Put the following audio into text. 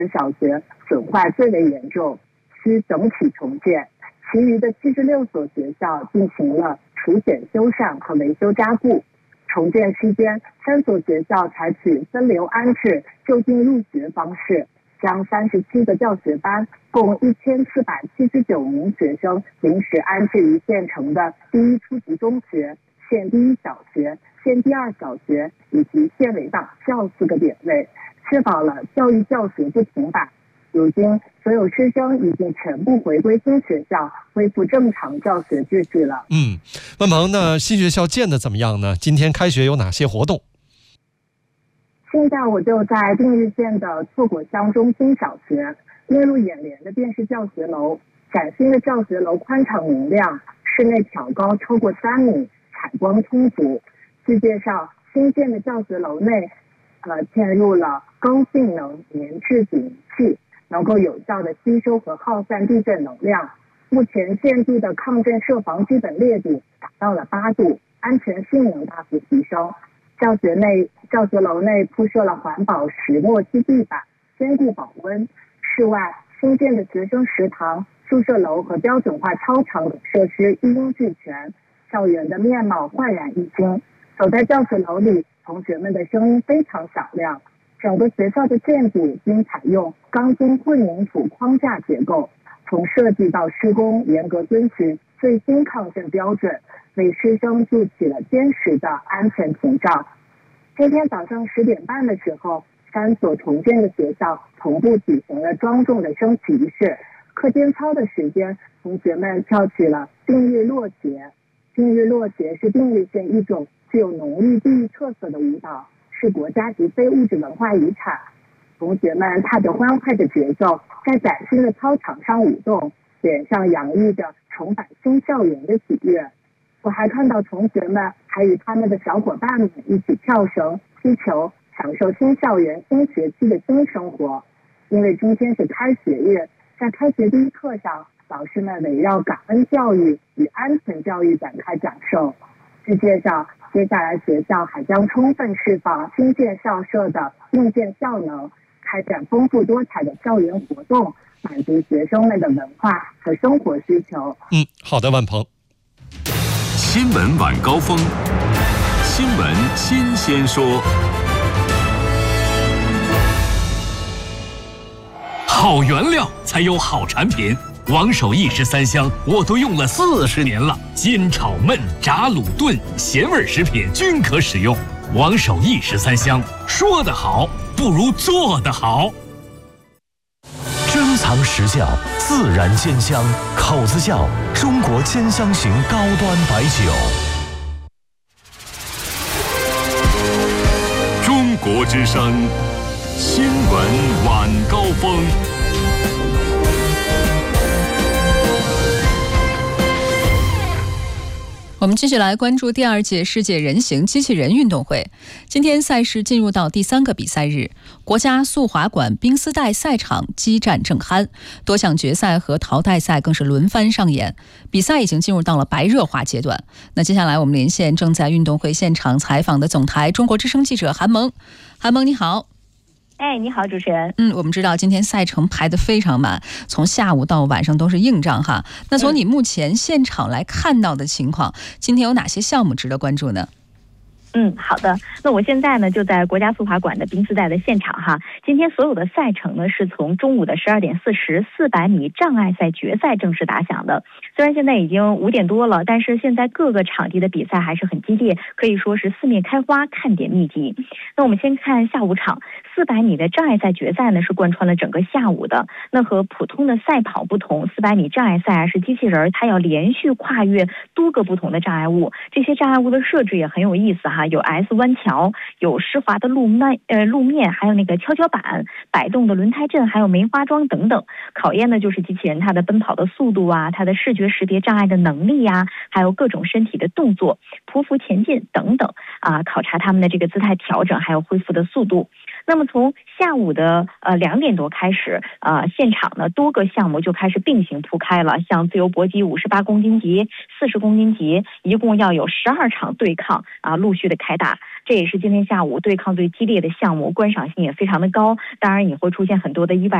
小学损坏最为严重，需整体重建。其余的76所学校进行了除险修缮和维修加固。重建期间，3所学校采取分流安置、就近入学方式，将37个教学班共1479名学生临时安置于县城的第一初级中学、县第一小学、县第二小学以及县委党校4个点位，确保了教育教学不停摆。如今，所有师生已经全部回归新学校，恢复正常教学秩序了。 万鹏，那新学校建的怎么样呢？今天开学有哪些活动？ 现在我就在定日县的错果乡中心小学，映入眼帘的便是教学楼。崭新的教学楼宽敞明亮，室内挑高超过3米，采光充足。据介绍，新建的教学楼内嵌入了高性能粘滞阻尼器，能够有效的吸收和耗散地震能量。目前建筑的抗震设防基本烈度达到了8度，安全性能大幅提升。教学楼内铺设了环保石墨烯地板，坚固保温。室外新建的学生食堂、宿舍楼和标准化操场等设施一应俱全，校园的面貌焕然一新。走在教学楼里，同学们的声音非常响亮。整个学校的建筑均采用钢筋混凝土框架结构，从设计到施工严格遵循最新抗震标准，为师生筑起了坚实的安全屏障。今天早上10点半的时候，3所重建的学校同步举行了庄重的升旗仪式。课间操的时间，同学们跳起了定日落节。定日落节是定日县一种具有浓郁地域特色的舞蹈，是国家级非物质文化遗产。同学们踏着欢快的节奏，在崭新的操场上舞动，脸上洋溢着重返新校园的喜悦。我还看到同学们还与他们的小伙伴们一起跳绳、踢球，享受新校园新学期的新生活。因为今天是开学日，在开学第一课上，老师们围绕感恩教育与安全教育展开讲授。据介绍，接下来学校还将充分释放新建校舍的硬件效能，开展丰富多彩的校园活动，满足学生们的文化和生活需求。 好的，万鹏。 新闻晚高峰，新闻新鲜说。好原料才有好产品，王守义13香我都用了40年了，煎炒焖炸卤炖咸味食品均可使用。王守义13香，说得好不如做得好。 珍藏实窖，自然煎香，口子窖，中国煎香型高端白酒。 中国之声，新闻晚高峰。 我们继续来关注第2届世界人形机器人运动会。今天赛事进入到第3个比赛日，国家速滑馆冰丝带赛场激战正酣，多项决赛和淘汰赛更是轮番上演，比赛已经进入到了白热化阶段。那接下来我们连线正在运动会现场采访的总台中国之声记者韩萌。韩萌你好。 你好，主持人。 我们知道今天赛程排得非常满，从下午到晚上都是硬仗哈。那从你目前现场来看到的情况，今天有哪些项目值得关注呢？ 好的。那我现在呢就在国家速滑馆的冰丝带的现场哈。今天所有的赛程呢是从中午的12点40 400米障碍赛决赛正式打响的。虽然现在已经5点多了，但是现在各个场地的比赛还是很激烈，可以说是四面开花，看点密集。那我们先看下午场400米的障碍赛决赛呢是贯穿了整个下午的。那和普通的赛跑不同，400米障碍赛是机器人它要连续跨越多个不同的障碍物，这些障碍物的设置也很有意思哈。有 S 弯桥，有湿滑的路面，还有那个跷跷板、摆动的轮胎阵，还有梅花桩等等。考验的就是机器人它的奔跑的速度啊，它的视觉识别障碍的能力啊，还有各种身体的动作、匍匐前进等等啊，考察他们的这个姿态调整，还有恢复的速度。 那么从下午的2点多开始，现场呢多个项目就开始并行铺开了，像自由搏击58公斤级、40公斤级，一共要有12场对抗陆续的开打。这也是今天下午对抗最激烈的项目，观赏性也非常的高。当然也会出现很多的意外